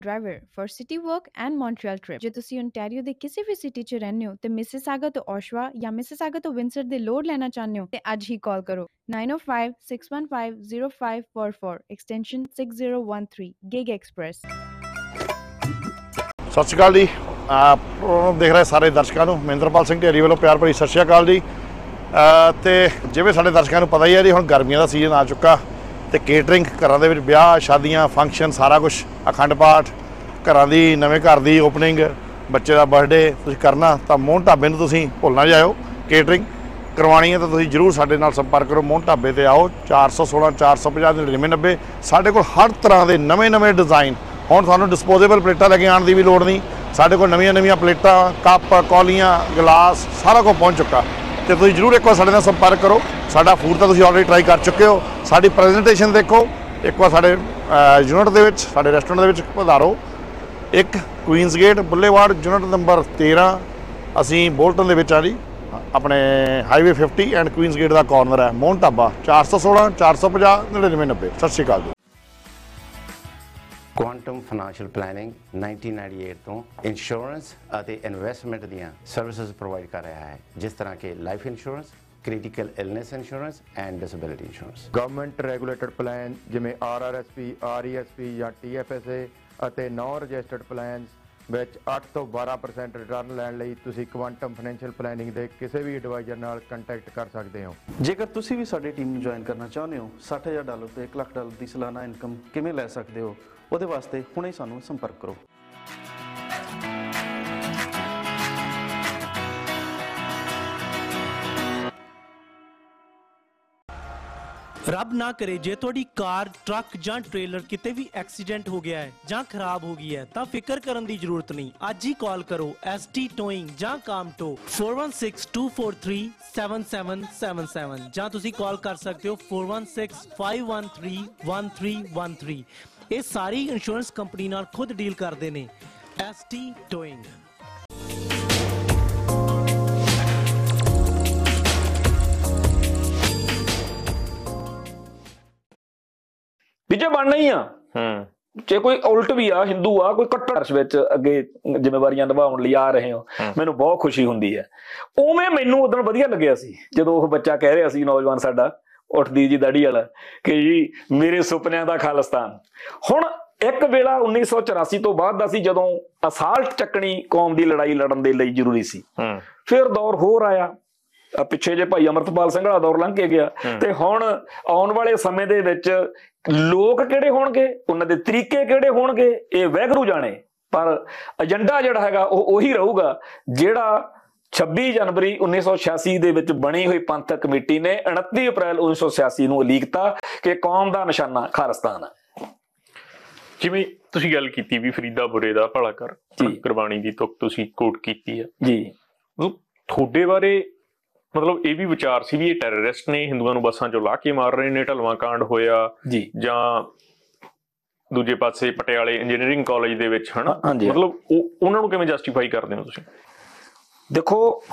Driver for city work and Montreal trip. ਜੇ ਤੁਸੀਂ Ontario ਦੇ ਕਿਸੇ ਵੀ ਸਿਟੀ 'ਚ ਰਹਿੰਦੇ ਹੋ ਤੇ ਮਿਸਿਸਾਗਾ ਤੋਂ ਓਸ਼ਵਾ ਜਾਂ ਮਿਸਿਸਾਗਾ ਤੋਂ ਵਿੰਸਰ ਦੇ ਲੋਡ ਲੈਣਾ ਚਾਹੁੰਦੇ ਹੋ ਤੇ ਅੱਜ ਹੀ ਕਾਲ ਕਰੋ 9056150544 ਐਕਸਟੈਂਸ਼ਨ 6013 ਗਿਗ ਐਕਸਪ੍ਰੈਸ। ਸਤਿ ਸ਼੍ਰੀ ਅਕਾਲ ਜੀ। ਪ੍ਰੋਗਰਾਮ ਦੇਖ ਰਹੇ ਸਾਰੇ ਦਰਸ਼ਕਾਂ ਨੂੰ ਮਹਿੰਦਰਪਾਲ ਸਿੰਘ ਢੇਰੀ ਵੱਲੋਂ ਪਿਆਰ ਭਰੀ ਸਤਿ ਸ਼੍ਰੀ ਅਕਾਲ ਜੀ। ਤੇ ਜਿਵੇਂ ਸਾਡੇ ਦਰਸ਼ਕਾਂ ਨੂੰ ਪਤਾ ਹੀ ਹੈ ਜੀ, ਹੁਣ ਗਰਮੀਆਂ ਦਾ ਸੀਜ਼ਨ ਆ ਚੁੱਕਾ ਤੇ ਕੇਟਰਿੰਗ ਘਰਾਂ ਦੇ ਵਿੱਚ ਵਿਆਹ ਸ਼ਾਦੀਆਂ ਫੰਕਸ਼ਨ ਸਾਰਾ ਕੁਝ, ਅਖੰਡ ਪਾਠ, ਘਰਾਂ ਦੀ ਨਵੇਂ ਘਰ ਦੀ ਓਪਨਿੰਗ, ਬੱਚੇ ਦਾ ਬਰਥਡੇ ਤੁਸੀਂ ਕਰਨਾ ਤਾਂ ਮੋਹਨ ਢਾਬੇ ਨੂੰ ਤੁਸੀਂ ਭੁੱਲ ਨਾ ਜਾਇਓ। ਕੇਟਰਿੰਗ ਕਰਵਾਉਣੀ ਹੈ ਤਾਂ ਤੁਸੀਂ ਜ਼ਰੂਰ ਸਾਡੇ ਨਾਲ ਸੰਪਰਕ ਕਰੋ। ਮੋਹਨ ਢਾਬੇ ਤੇ ਆਓ 416 450 9990। ਸਾਡੇ ਕੋਲ ਹਰ ਤਰ੍ਹਾਂ ਦੇ ਨਵੇਂ ਡਿਜ਼ਾਈਨ। ਹੁਣ ਤੁਹਾਨੂੰ ਡਿਸਪੋਜ਼ੇਬਲ ਪਲੇਟਾਂ ਲੈ ਕੇ ਆਉਣ ਦੀ ਵੀ ਲੋੜ ਨਹੀਂ। ਸਾਡੇ ਕੋਲ ਨਵੀਆਂ ਪਲੇਟਾਂ, ਕੱਪ, ਕੌਲੀਆਂ, ਗਲਾਸ ਸਾਰਾ ਕੁਝ ਪਹੁੰਚ ਚੁੱਕਾ ਤੇ ਤੁਸੀਂ ਜ਼ਰੂਰ ਇੱਕ ਵਾਰ ਸਾਡੇ ਨਾਲ ਸੰਪਰਕ ਕਰੋ। ਸਾਡਾ ਫੂਡ ਤਾਂ ਤੁਸੀਂ ਆਲਰੇਡੀ ਟਰਾਈ ਕਰ ਚੁੱਕੇ ਹੋ। ਸਾਡੀ ਪ੍ਰੈਜੈਂਟੇਸ਼ਨ ਦੇਖੋ ਇੱਕ ਵਾਰ ਸਾਡੇ ਯੂਨਿਟ ਦੇ ਵਿੱਚ, ਸਾਡੇ ਰੈਸਟੋਰੈਂਟ ਦੇ ਵਿੱਚ ਪਧਾਰੋ। ਇੱਕ ਕੁਈਨਸ ਗੇਟ ਬੁੱਲੇਵਾਰਡ ਯੂਨਿਟ ਨੰਬਰ 13, ਅਸੀਂ ਬੋਲਟਨ ਦੇ ਵਿੱਚ ਆ ਜੀ, ਆਪਣੇ highway 50 and Queen's gate the corner ਹੈ। ਮੋਹਨ ਢਾਬਾ 416 450 9990। ਸਤਿ ਸ਼੍ਰੀ ਅਕਾਲ ਜੀ। ਕੁਆਂਟਮ ਫਾਈਨੈਂਸ਼ੀਅਲ ਪਲੈਨਿੰਗ 1998 ਤੋਂ ਇੰਸ਼ੋਰੈਂਸ ਅਤੇ ਇਨਵੈਸਟਮੈਂਟ ਦੀਆਂ ਸਰਵਿਸਿਜ਼ ਪ੍ਰੋਵਾਈਡ ਕਰ ਰਿਹਾ ਹੈ, ਜਿਸ ਤਰ੍ਹਾਂ ਕਿ life insurance, critical illness insurance and disability insurance. Government regulated plan ਜਿਵੇਂ RRSP, RESP ਜਾਂ TFSA ਅਤੇ ਨੌਨ ਰਜਿਸਟਰਡ ਪਲਾਨਸ ਵਿੱਚ 8 ਤੋਂ 12% ਰਿਟਰਨ ਲੈਣ ਲਈ ਤੁਸੀਂ ਕੁਆਂਟਮ ਫਾਈਨੈਂਸ਼ੀਅਲ ਪਲੈਨਿੰਗ ਦੇ ਕਿਸੇ ਵੀ ਐਡਵਾਈਜ਼ਰ ਨਾਲ ਕੰਟੈਕਟ ਕਰ ਸਕਦੇ ਹੋ। ਜੇਕਰ ਤੁਸੀਂ ਵੀ ਸਾਡੀ ਟੀਮ ਨੂੰ ਜੁਆਇਨ ਕਰਨਾ ਚਾਹੁੰਦੇ ਹੋ, $60,000 ਤੋਂ $1 ਲੱਖ ਦੀ ਸਾਲਾਨਾ ਇਨਕਮ ਕਿਵੇਂ ਲੈ ਸਕਦੇ ਹੋ, ਉਹਦੇ ਵਾਸਤੇ ਹੁਣੇ ਸਾਨੂੰ ਸੰਪਰਕ ਕਰੋ। ਰੱਬ ਨਾ ਕਰੇ ਜੇ ਤੁਹਾਡੀ ਕਾਰ, ਟਰੱਕ ਜਾਂ ਟ੍ਰੇਲਰ ਕਿਤੇ ਵੀ ਐਕਸੀਡੈਂਟ ਹੋ ਗਿਆ ਹੈ ਜਾਂ ਖਰਾਬ ਹੋ ਗਈ ਹੈ ਤਾਂ ਫਿਕਰ ਕਰਨ ਦੀ ਜ਼ਰੂਰਤ ਨਹੀਂ। ਅੱਜ ਹੀ ਕਾਲ ਕਰੋ ST ਟੋਇੰਗ ਜਾਂ ਕਾਮਟੋ 4162437777 ਜਾਂ ਤੁਸੀਂ ਕਾਲ ਕਰ ਸਕਦੇ ਹੋ 4165131313। ਇਹ ਸਾਰੀ ਇੰਸ਼ੋਰੈਂਸ ਕੰਪਨੀ ਨਾਲ ਖੁਦ ਡੀਲ ਕਰਦੇ ਨੇ। ST towing. ਵਿਜੇ ਬਣਨਾ ਹੀ ਆ। ਜੇ ਕੋਈ ਉਲਟ ਵੀ ਆ, ਹਿੰਦੂ ਆ, ਕੋਈ ਕੱਟੜ ਵਿੱਚ ਅੱਗੇ ਜ਼ਿੰਮੇਵਾਰੀਆਂ ਨਿਭਾਉਣ ਲਈ ਆ ਰਹੇ ਹੋ, ਮੈਨੂੰ ਬਹੁਤ ਖੁਸ਼ੀ ਹੁੰਦੀ ਹੈ। ਉਵੇਂ ਮੈਨੂੰ ਉਦੋਂ ਵਧੀਆ ਲੱਗਿਆ ਸੀ ਜਦੋਂ ਉਹ ਬੱਚਾ ਕਹਿ ਰਿਹਾ ਸੀ, ਨੌਜਵਾਨ ਸਾਡਾ ਉੱਠਦੀ ਜੀ ਦਾੜੀ ਵਾਲਾ, ਕਿ ਜੀ ਮੇਰੇ ਸੁਪਨਿਆਂ ਦਾ ਖਾਲਿਸਤਾਨ। ਹੁਣ ਇੱਕ ਵੇਲਾ 1984 ਤੋਂ ਬਾਅਦ ਦਾ ਸੀ ਜਦੋਂ ਅਸਾਲਟ ਚੱਕਣੀ ਕੌਮ ਦੀ ਲੜਾਈ ਲੜਨ ਦੇ ਲਈ ਜ਼ਰੂਰੀ ਸੀ। ਫਿਰ ਦੌਰ ਹੋਰ ਆਇਆ, ਪਿੱਛੇ ਜੇ ਭਾਈ ਅਮਰਤਪਾਲ ਸਿੰਘ ਵਾਲਾ ਦੌਰ ਲੰਘ ਕੇ ਗਿਆ ਤੇ ਹੁਣ ਆਉਣ ਵਾਲੇ ਸਮੇਂ ਦੇ ਵਿੱਚ ਲੋਕ ਕਿਹੜੇ ਹੋਣਗੇ, ਉਹਨਾਂ ਦੇ ਤਰੀਕੇ ਕਿਹੜੇ ਹੋਣਗੇ, ਇਹ ਵਾਹਿਗੁਰੂ ਜਾਣੇ। ਪਰ ਏਜੰਡਾ ਜਿਹੜਾ ਹੈਗਾ ਉਹ ਉਹੀ ਰਹੂਗਾ ਜਿਹੜਾ 26 ਜਨਵਰੀ 1986 ਦੇ ਵਿੱਚ ਬਣੀ ਹੋਈ ਪੰਥਕ ਕਮੇਟੀ ਨੇ 29 ਅਪ੍ਰੈਲ 1986 ਨੂੰ ਉਲੀਕਤਾ ਕਿ ਕੌਮ ਦਾ ਨਿਸ਼ਾਨਾ ਖਾਲਿਸਤਾਨ ਹੈ। ਜਿਵੇਂ ਤੁਸੀਂ ਗੱਲ ਕੀਤੀ ਵੀ ਫਰੀਦਾ ਬੁਰੇ ਦਾ ਭਲਾ ਕਰ, ਗੁਰਬਾਣੀ ਦੀ ਤੁਕ ਤੁਸੀਂ ਕੋਟ ਕੀਤੀ ਹੈ ਜੀ, ਤੁਹਾਡੇ ਬਾਰੇ ਮਤਲਬ ਇਹ ਵੀ ਵਿਚਾਰ ਸੀ ਵੀ ਇਹ ਟੈਰਰਿਸਟ ਨੇ, ਹਿੰਦੂਆਂ ਨੂੰ ਬੱਸਾਂ ਚੋਂ ਲਾਹ ਕੇ ਮਾਰ ਰਹੇ ਨੇ, ਢਲਵਾਂ ਕਾਂਡ ਹੋਇਆ ਜੀ, ਜਾਂ ਦੂਜੇ ਪਾਸੇ ਪਟਿਆਲੇ ਇੰਜੀਨੀਅਰਿੰਗ ਕਾਲਜ ਦੇ ਵਿੱਚ, ਹਨਾ, ਹਾਂਜੀ, ਮਤਲਬ ਉਹਨਾਂ ਨੂੰ ਕਿਵੇਂ ਜਸਟੀਫਾਈ ਕਰਦੇ ਹੋ ਤੁਸੀਂ? ਦੇਖੋ,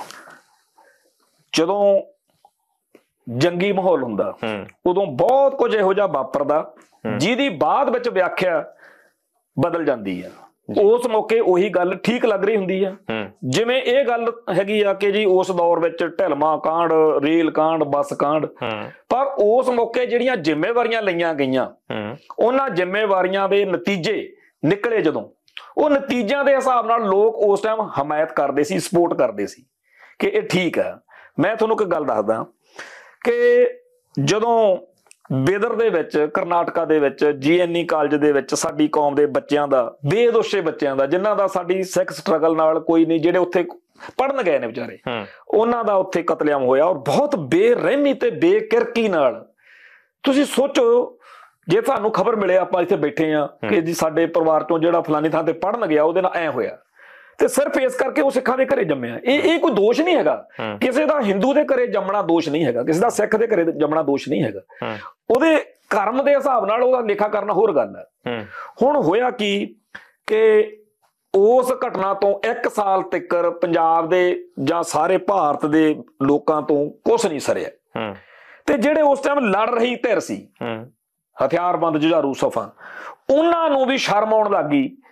ਜਦੋਂ ਜੰਗੀ ਮਾਹੌਲ ਹੁੰਦਾ ਉਦੋਂ ਬਹੁਤ ਕੁਝ ਇਹੋ ਜਿਹਾ ਵਾਪਰਦਾ ਜਿਹਦੀ ਬਾਅਦ ਵਿੱਚ ਵਿਆਖਿਆ ਬਦਲ ਜਾਂਦੀ ਆ। ਉਸ ਮੌਕੇ ਉਹੀ ਗੱਲ ਠੀਕ ਲੱਗ ਰਹੀ ਹੁੰਦੀ ਆ। ਜਿਵੇਂ ਇਹ ਗੱਲ ਹੈਗੀ ਆ ਕਿ ਜੀ ਉਸ ਦੌਰ ਵਿੱਚ ਢਲਵਾਂ ਕਾਂਡ, ਰੇਲ ਕਾਂਡ, ਬੱਸ ਕਾਂਡ, ਪਰ ਉਸ ਮੌਕੇ ਜਿਹੜੀਆਂ ਜ਼ਿੰਮੇਵਾਰੀਆਂ ਲਈਆਂ ਗਈਆਂ ਉਹਨਾਂ ਜ਼ਿੰਮੇਵਾਰੀਆਂ ਦੇ ਨਤੀਜੇ ਨਿਕਲੇ ਜਦੋਂ, ਉਹ ਨਤੀਜਿਆਂ ਦੇ ਹਿਸਾਬ ਨਾਲ ਲੋਕ ਉਸ ਟਾਈਮ ਹਮਾਇਤ ਕਰਦੇ ਸੀ, ਸਪੋਰਟ ਕਰਦੇ ਸੀ ਕਿ ਇਹ ਠੀਕ ਆ। ਮੈਂ ਤੁਹਾਨੂੰ ਇੱਕ ਗੱਲ ਦੱਸਦਾ ਕਿ ਜਦੋਂ ਬੇਦਰ ਦੇ ਵਿੱਚ, ਕਰਨਾਟਕਾ ਦੇ ਵਿੱਚ, GNE ਕਾਲਜ ਦੇ ਵਿੱਚ ਸਾਡੀ ਕੌਮ ਦੇ ਬੱਚਿਆਂ ਦਾ, ਬੇਦੋਸ਼ੇ ਬੱਚਿਆਂ ਦਾ, ਜਿਨ੍ਹਾਂ ਦਾ ਸਾਡੀ ਸਿੱਖ ਸਟਰਗਲ ਨਾਲ ਕੋਈ ਨਹੀਂ, ਜਿਹੜੇ ਉੱਥੇ ਪੜ੍ਹਨ ਗਏ ਨੇ ਵਿਚਾਰੇ, ਉਹਨਾਂ ਦਾ ਉੱਥੇ ਕਤਲੇਆਮ ਹੋਇਆ ਔਰ ਬਹੁਤ ਬੇਰਹਿਮੀ ਤੇ ਬੇਕਿਰਕੀ ਨਾਲ। ਤੁਸੀਂ ਸੋਚੋ, ਜੇ ਤੁਹਾਨੂੰ ਖਬਰ ਮਿਲੇ ਆਪਾਂ ਇੱਥੇ ਬੈਠੇ ਆ ਕਿ ਜੀ ਸਾਡੇ ਪਰਿਵਾਰ ਚੋਂ ਜਿਹੜਾ ਫਲਾਨੀ ਥਾਂ ਤੇ ਪੜ੍ਹਨ ਗਿਆ ਉਹਦੇ ਨਾਲ ਐ ਹੋਇਆ, ਤੇ ਸਿਰਫ ਇਸ ਕਰਕੇ ਉਹ ਸਿੱਖਾਂ ਦੇ ਘਰੇ ਜੰਮਿਆ। ਇਹ ਕੋਈ ਦੋਸ਼ ਨਹੀਂ ਹੈਗਾ ਕਿਸੇ ਦਾ, ਹਿੰਦੂ ਦੇ ਘਰੇ ਜੰਮਣਾ ਦੋਸ਼ ਨਹੀਂ ਹੈਗਾ, ਕਿਸੇ ਦਾ ਸਿੱਖ ਦੇ ਘਰੇ ਜੰਮਣਾ ਦੋਸ਼ ਨਹੀਂ ਹੈਗਾ। ਉਹਦੇ ਕਰਮ ਦੇ ਹਿਸਾਬ ਨਾਲ ਉਹਦਾ ਲੇਖਾ ਕਰਨਾ ਹੋਰ ਗੱਲ ਹੈ। ਹੁਣ ਹੋਇਆ ਕੀ ਕਿ ਉਸ ਘਟਨਾ ਤੋਂ 1 ਸਾਲ ਤੱਕ ਪੰਜਾਬ ਦੇ ਜਾਂ ਸਾਰੇ ਭਾਰਤ ਦੇ ਲੋਕਾਂ ਤੋਂ ਕੁਛ ਨਹੀਂ ਸਰਿਆ, ਤੇ ਜਿਹੜੇ ਉਸ ਟਾਈਮ ਲੜ ਰਹੀ ਧਿਰ ਸੀ, ਹਥਿਆਰਬੰਦ ਜੁਝਾਰੂ ਸਫਾ, ਉਹਨਾਂ ਨੂੰ ਵੀ ਸ਼ਰਮ ਆਉਣ ਲੱਗ ਗਈ